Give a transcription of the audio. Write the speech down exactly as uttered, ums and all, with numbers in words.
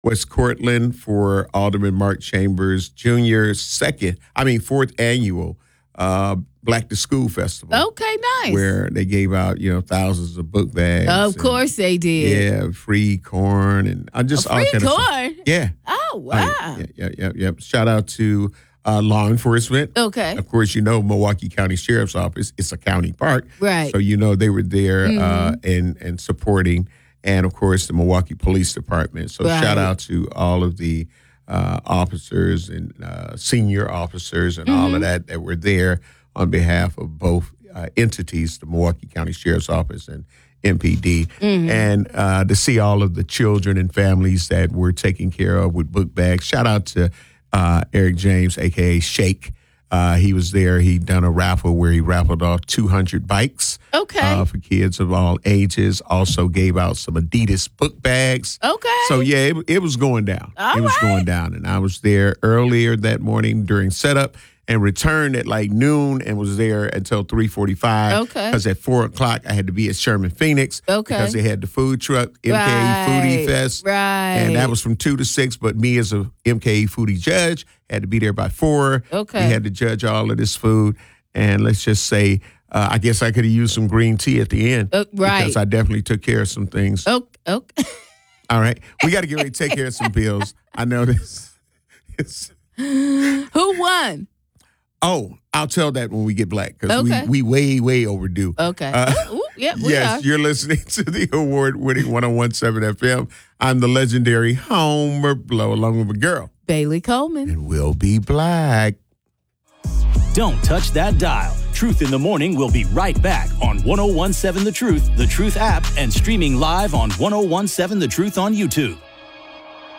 West Cortland for Alderman Mark Chambers Junior's second, I mean, fourth annual uh, Black to School Festival. Okay, nice. Where they gave out, you know, thousands of book bags. Of and, course they did. Yeah, free corn and I just oh, all free kind corn. Of stuff. Yeah. Oh wow. Uh, yeah, yeah, yeah, yeah. Shout out to uh, law enforcement. Okay. Of course, you know Milwaukee County Sheriff's Office. It's a county park, right? So you know they were there mm-hmm. uh, and and supporting, and of course the Milwaukee Police Department. So right. shout out to all of the uh, officers and uh, senior officers and mm-hmm. all of that that were there on behalf of both uh, entities, the Milwaukee County Sheriff's Office and M P D, mm-hmm. and uh, to see all of the children and families that were taken care of with book bags. Shout out to uh, Eric James, a k a. Shake. Uh, he was there. He done a raffle where he raffled off two hundred bikes okay. uh, for kids of all ages. Also gave out some Adidas book bags. Okay. So, yeah, it, it was going down. All it was right. going down. And I was there earlier that morning during setup and returned at like noon and was there until three forty-five. Okay. Because at four o'clock, I had to be at Sherman Phoenix. Okay. Because they had the food truck, M K E right. Foodie Fest. Right. And that was from two to six. But me as a M K E Foodie judge had to be there by four. Okay. We had to judge all of this food. And let's just say, uh, I guess I could have used some green tea at the end. Uh, right. Because I definitely took care of some things. Okay. okay. All right. We got to get ready to take care of some bills. I know this. It's, Who won? Oh, I'll tell that when we get black because okay. we, we way, way overdue. Okay. Uh, Ooh, yeah, we yes, are. You're listening to the award-winning one oh one point seven F M. I'm the legendary Homer Blow along with a girl. Bailey Coleman. And we'll be black. Don't touch that dial. Truth in the Morning will be right back on one oh one point seven The Truth, The Truth app, and streaming live on one oh one point seven The Truth on YouTube.